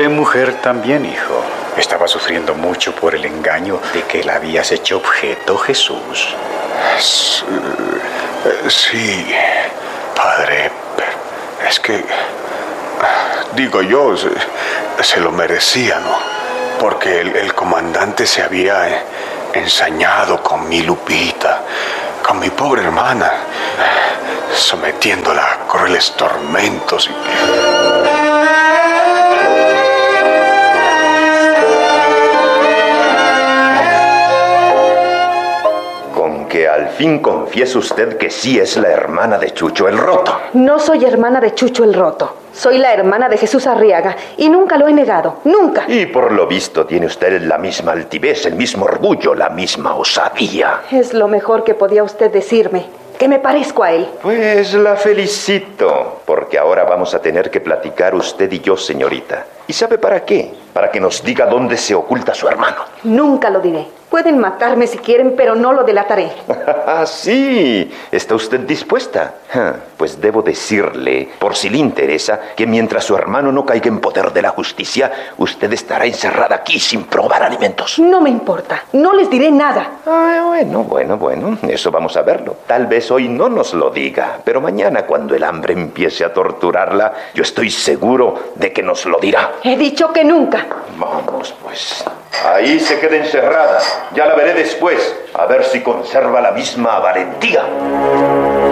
pobre mujer también, hijo. Estaba sufriendo mucho por el engaño de que la habías hecho objeto, Jesús. Sí, padre. Es que, digo yo, se lo merecía, ¿no? Porque el comandante se había ensañado con mi Lupita, con mi pobre hermana, sometiéndola a crueles tormentos. Que al fin confiese usted que sí es la hermana de Chucho el Roto. No soy hermana de Chucho el Roto. Soy la hermana de Jesús Arriaga y nunca lo he negado, nunca. Y por lo visto tiene usted la misma altivez, el mismo orgullo, la misma osadía. Es lo mejor que podía usted decirme, que me parezco a él. Pues la felicito, porque ahora vamos a tener que platicar usted y yo, señorita. ¿Y sabe para qué? Para que nos diga dónde se oculta su hermano. Nunca lo diré. Pueden matarme si quieren, pero no lo delataré. Sí, ¿está usted dispuesta? Pues debo decirle, por si le interesa, que mientras su hermano no caiga en poder de la justicia, usted estará encerrada aquí sin probar alimentos. No me importa, no les diré nada. Bueno, eso vamos a verlo. Tal vez hoy no nos lo diga, pero mañana cuando el hambre empiece a torturarla, yo estoy seguro de que nos lo dirá. He dicho que nunca. Vamos, pues. Ahí se queda encerrada. Ya la veré después, a ver si conserva la misma valentía.